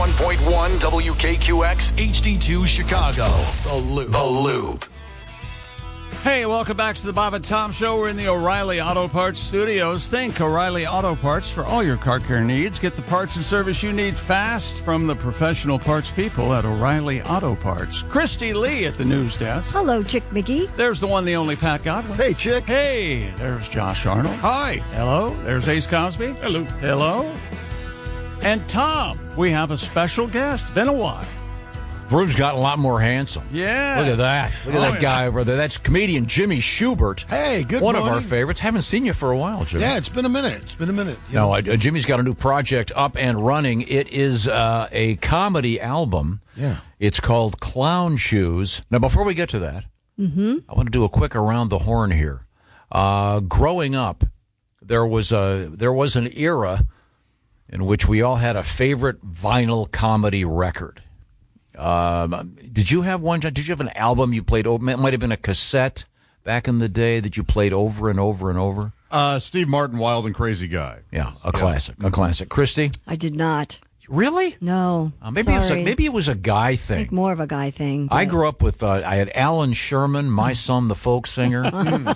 91.1 WKQX HD2 Chicago. The Loop. Hey, welcome back to the Bob and Tom Show. We're in the O'Reilly Auto Parts studios. Think O'Reilly Auto Parts for all your car care needs. Get the parts and service you need fast from the professional parts people at O'Reilly Auto Parts. Christy Lee at the news desk. Hello, Chick McGee. There's the one, the only Pat Godwin. Hey, Chick. Hey, there's Josh Arnold. Hi. Hello. There's Ace Cosby. Hello. Hello. And Tom, we have a special guest. Been a while. Broom's gotten a lot more handsome. Yeah. Look at that. Look at that guy over there. That's comedian Jimmy Schubert. Hey, good One morning. of our favorites. Haven't seen you for a while, Jimmy. Yeah, it's been a minute. No, Jimmy's got a new project up and running. It is a comedy album. Yeah. It's called Clown Shoes. Now, before we get to that, I want to do a quick around the horn here. Growing up, there was an era in which we all had a favorite vinyl comedy record. Did you have one? Did you have an album you played over? It might have been a cassette back in the day that you played over and over and over. Steve Martin, Wild and Crazy Guy. Yeah, a classic. A classic. Christy? I did not. Really? No. Maybe it was a guy I thing. think more of a guy thing. I grew up with, I had Alan Sherman, My Son, the Folk Singer. Now,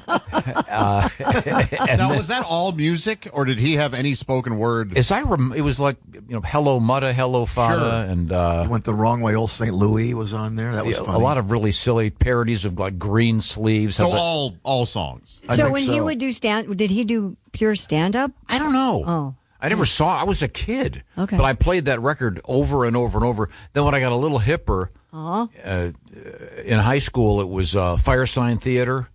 was that all music, or did he have any spoken word? It was like, Hello Mutta, Hello Fada, Sure. and Went the wrong way. Old St. Louis was on there. That was funny. a lot of really silly parodies of like Green Sleeves. So all songs. So when he would do did he do pure stand-up? I don't know. Oh. I never saw. I was a kid, Okay. but I played that record over and over and over. Then when I got a little hipper in high school, it was Fire Sign Theater.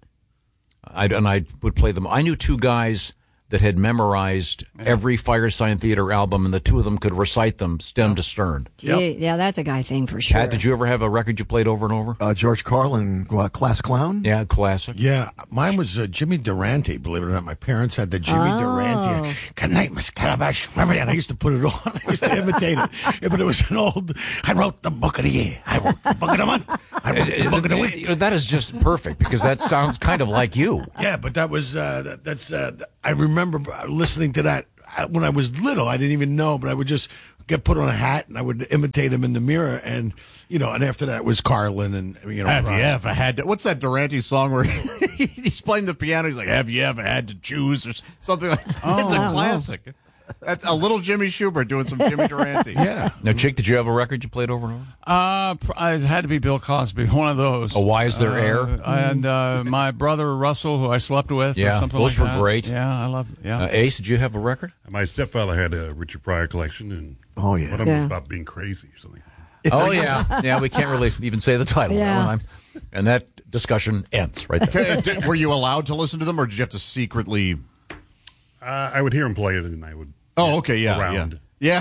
I would play them. I knew two guys that had memorized every Fire Sign Theater album, and the two of them could recite them stem to stern. Yeah, that's a guy thing for sure. Pat, did you ever have a record you played over and over? George Carlin, Class Clown. Yeah, classic. Yeah, mine was Jimmy Durante, believe it or not. My parents had the Jimmy Durante. Good night, Miss Calabash. Remember that? I used to put it on. I used to imitate it. Yeah, but it was an old, I wrote the book of the year. I wrote the book of the month. I wrote the book of the week. That is just perfect, because that sounds kind of like you. Yeah, but that was, I remember listening to that when I was little. I didn't even know, but I would just get put on a hat and I would imitate him in the mirror, and and after that was Carlin and Have you ever had to? What's that Durante song where he's playing the piano? He's like, "Have you ever had to choose?" or something like. It's a classic. That's a little Jimmy Schubert doing some Jimmy Durante. Yeah. Now, Chick, did you have a record you played over and over? It had to be Bill Cosby, one of those. Oh, Why Is There Air? And my brother Russell, who I slept with, Yeah, or something those like were that. great. Yeah, I love. Yeah. Ace, did you have a record? My stepfather had a Richard Pryor collection, and Oh, yeah. one of them was about being crazy or something. Oh, yeah. Yeah, we can't really even say the title. Yeah. And that discussion ends right there. Were you allowed to listen to them, or did you have to secretly? I would hear him play it, and I would. Oh, okay, yeah, around. yeah.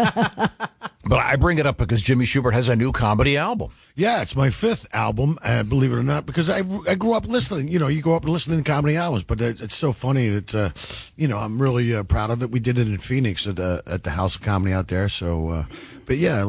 But I bring it up because Jimmy Schubert has a new comedy album. Yeah, it's my 5th album, believe it or not, because I grew up listening. You grow up listening to comedy albums, but it's so funny that, I'm really proud of it. We did it in Phoenix at the House of Comedy out there. So, but yeah,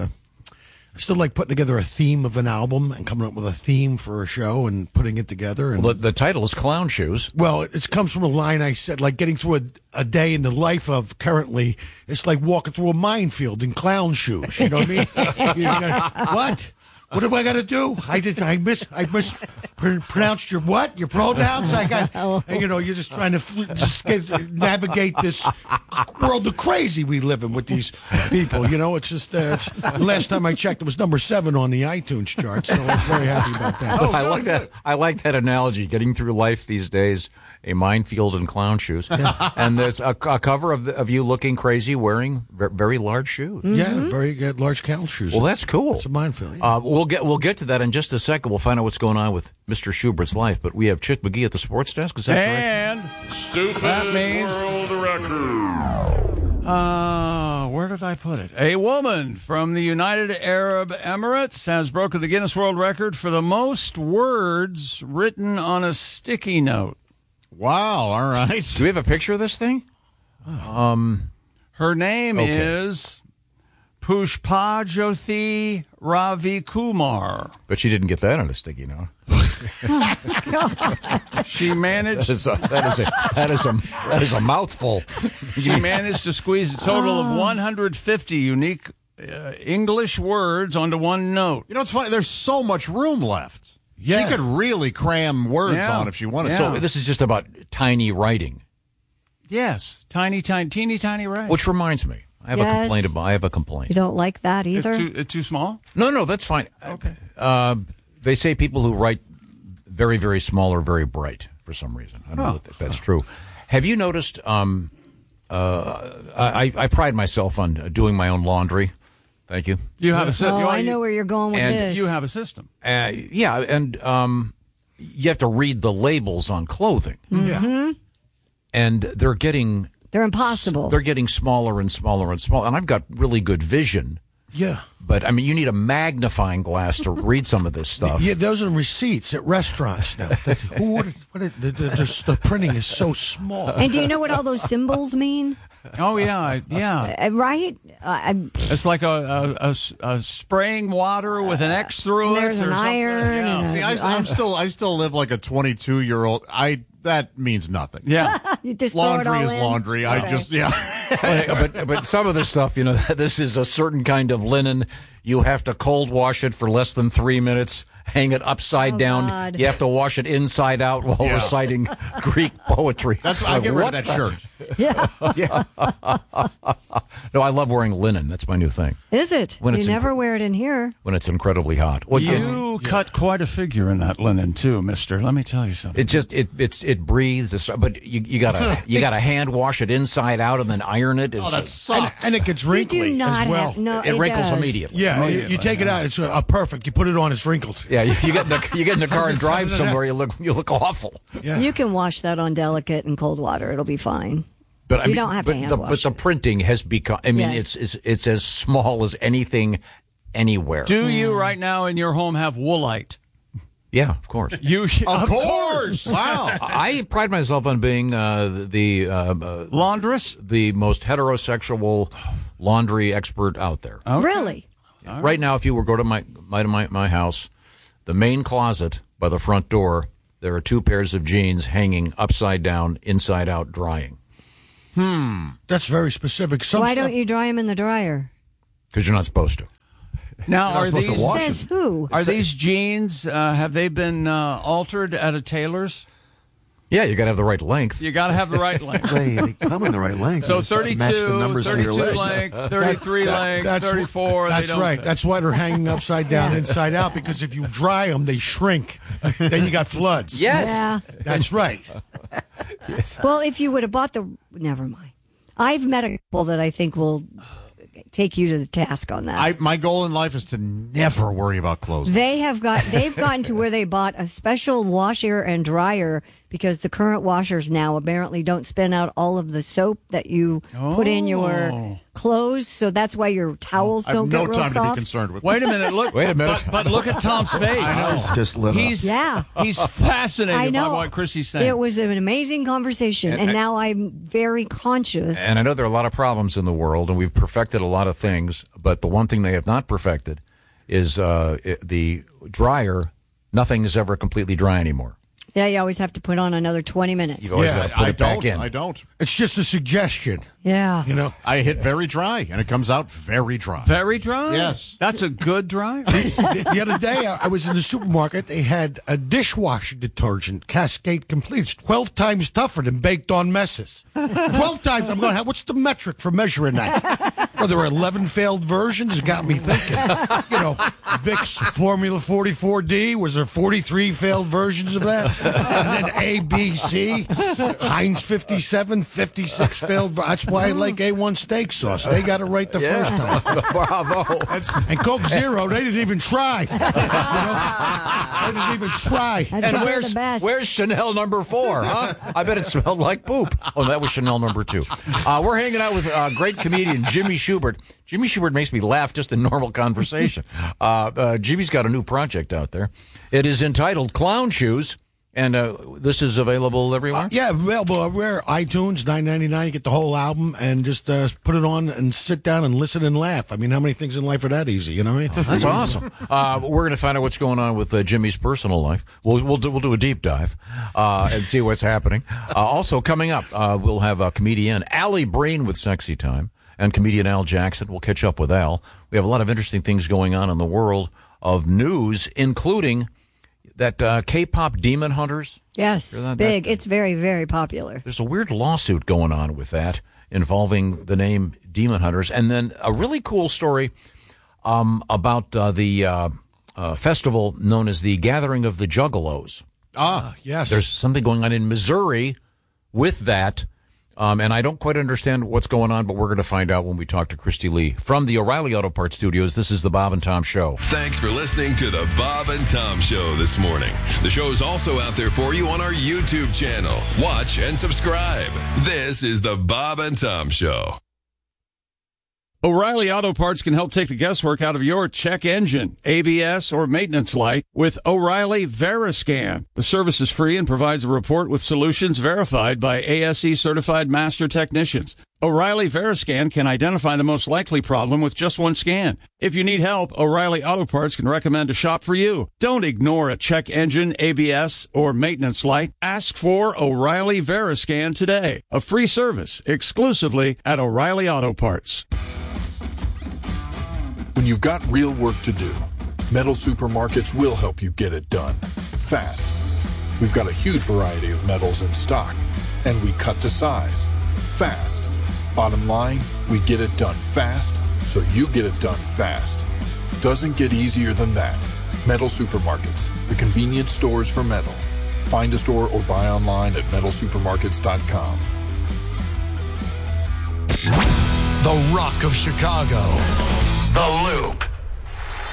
I still like putting together a theme of an album and coming up with a theme for a show and putting it together. And Well, the title is Clown Shoes. well, it comes from a line I said, like getting through a day in the life of currently, it's like walking through a minefield in clown shoes. You know what I mean? What? What do I got to do? I mispronounced your what? Your pronouns? You're just trying to navigate this world of crazy we live in with these people. It's just, last time I checked, it was number 7 on the iTunes chart, so I was very happy about that. I like that analogy, getting through life these days, a minefield in clown shoes. And there's a cover of you looking crazy wearing very large shoes. Yeah, very good, large clown shoes. Well, that's cool. It's a minefield. Yeah. We'll get to that in just a second. We'll find out what's going on with Mr. Schubert's life. But we have Chick McGee at the sports desk. Is that correct? And Stupid that means world record. where did I put it? A woman from the United Arab Emirates has broken the Guinness World Record for the most words written on a sticky note. Wow. All right. Do we have a picture of this thing? Her name Okay. is Pushpajyothi Ravi Kumar. But she didn't get that on a sticky note. She managed. That is a mouthful. She managed to squeeze a total of 150 unique English words onto one note. You know, it's funny. There's so much room left. Yeah. She could really cram words Yeah. on if she wanted. Yeah. So This is just about tiny writing. Yes, teeny tiny right. Which reminds me, I have a complaint. You don't like that It's either? it's too small? No, that's fine. Okay. They say people who write very, very small are very bright for some reason. I don't know if that's true. Have you noticed? I pride myself on doing my own laundry. Thank you. You have a system. I know where you're going with and this. You have a system. Yeah, and you have to read the labels on clothing. Yeah. And they're impossible. They're getting smaller and smaller and smaller. And I've got really good vision. Yeah. But, I mean, you need a magnifying glass to read some of this stuff. Yeah, those are receipts at restaurants now. The printing is so small. And do you know what all those symbols mean? Oh, yeah. Right? It's like a spraying water with an X through it. There's or an something. iron Yeah. and See, I still live like a 22-year-old. That means nothing. Yeah. You just throw it Laundry all is in? laundry. Okay. But some of this stuff, this is a certain kind of linen. You have to cold wash it for less than 3 minutes. Hang it upside down. God. You have to wash it inside out while Yeah. reciting Greek poetry. I get rid of that shirt. Yeah. No, I love wearing linen. That's my new thing. Is it? When You it's never wear it in here. When it's incredibly hot. Well, You cut quite a figure in that linen too, mister. Let me tell you something. it just it breathes, but you gotta hand wash it inside out and then iron it. Oh, that sucks. And it gets You wrinkly do not as well. have no. it wrinkles does. immediately. Yeah, you take it out. It's perfect. You put it on, it's wrinkled. Yeah, you get in the car and drive somewhere. You look awful. Yeah. You can wash that on delicate and cold water. It'll be fine. But I You mean, don't have to hand wash but the printing has become. I mean, Yes. it's as small as anything anywhere. Do you right now in your home have Woolite? Yeah, of course. You Of course. Wow. I pride myself on being laundress. the most heterosexual laundry expert out there. Really? Right now, if you were to go to my house, the main closet by the front door, there are 2 pairs of jeans hanging upside down, inside out, drying. That's very specific. Why don't you dry them in the dryer? Because you're not supposed to. Now, are supposed to these wash Says who? are these jeans? Have they been altered at a tailor's? Yeah, you got to have the right length. You got to have the right length. They come in the right length. So You just 32, match the numbers to your 32 legs. length, 33 length, That's 34. That's they don't right. fit. That's why they're hanging upside down, inside out, because if you dry them, they shrink. Then you got floods. Yes. Yeah. That's right. Well, if you would have bought never mind. I've met a couple that I think will take you to the task on that. My goal in life is to never worry about clothes. They've gotten to where they bought a special washer and dryer because the current washers now apparently don't spin out all of the soap that you put in your clothes, so that's why your towels I have don't no get real time to be soft. concerned with. Wait a minute. Look. Wait a minute. But look at Tom's face. It's just lit up. He's Yeah. He's fascinated I know by what Chrissy's saying. It was an amazing conversation, and now I'm very conscious. And I know there are a lot of problems in the world, and we've perfected a lot of things, but the one thing they have not perfected is the dryer. Nothing is ever completely dry anymore. Yeah, you always have to put on another 20 minutes. You've always Yeah, got to put it back in. I don't. It's just a suggestion. Yeah. You know, I hit very dry, and it comes out very dry. Very dry? Yes. That's a good dry? the other day I was in the supermarket. They had a dishwashing detergent, Cascade Complete. It's 12 times tougher than baked on messes. 12 times. I'm going to have. What's the metric for measuring that? Well, there were 11 failed versions. It got me thinking. You know, Vicks Formula 44D. Was there 43 failed versions of that? And then ABC, Heinz 57, 56 failed. That's why I like A1 steak sauce. They got it right the first time. Bravo. And Coke Zero, they didn't even try. You know? They didn't even try. That's And because they're the best. where's Chanel number 4, huh? I bet it smelled like poop. Oh, that was Chanel number 2. We're hanging out with great comedian Jimmy Schubert. Jimmy Schubert makes me laugh just in normal conversation. Jimmy's got a new project out there. It is entitled Clown Shoes, and this is available everywhere? Yeah, available everywhere. iTunes, $9.99. You get the whole album and just put it on and sit down and listen and laugh. I mean, how many things in life are that easy? You know what I mean? That's awesome. We're going to find out what's going on with Jimmy's personal life. We'll do a deep dive and see what's happening. Also, coming up, we'll have comedian Allie Breen with Sexy Time. and comedian Al Jackson. We'll catch up with Al. We have a lot of interesting things going on in the world of news, including that K-pop Demon Hunters. Yes, big. It's very, very popular. There's a weird lawsuit going on with that involving the name Demon Hunters. And then a really cool story about the festival known as the Gathering of the Juggalos. Ah, yes. There's something going on in Missouri with that. And I don't quite understand what's going on, but we're going to find out when we talk to Christy Lee. From the O'Reilly Auto Parts Studios, this is the Bob and Tom Show. Thanks for listening to the Bob and Tom Show this morning. The show is also out there for you on our YouTube channel. Watch and subscribe. This is the Bob and Tom Show. O'Reilly Auto Parts can help take the guesswork out of your check engine, ABS, or maintenance light with O'Reilly Veriscan. The service is free and provides a report with solutions verified by ASE certified master technicians. O'Reilly Veriscan can identify the most likely problem with just one scan. If you need help, O'Reilly Auto Parts can recommend a shop for you. Don't ignore a check engine, ABS, or maintenance light. Ask for O'Reilly Veriscan today. A free service exclusively at O'Reilly Auto Parts. When you've got real work to do, Metal Supermarkets will help you get it done fast. We've got a huge variety of metals in stock, and we cut to size fast. Bottom line, we get it done fast, so you get it done fast. Doesn't get easier than that. Metal Supermarkets, the convenience stores for metal. Find a store or buy online at metalsupermarkets.com. The Rock of Chicago. The Loop.